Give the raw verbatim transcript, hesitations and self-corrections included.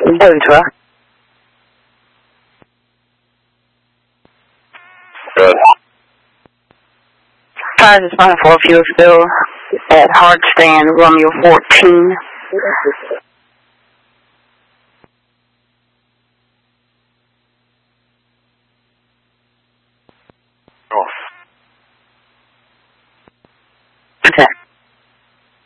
spoken to her. Good. Five is one for fuel spill at hard stand Romeo fourteen.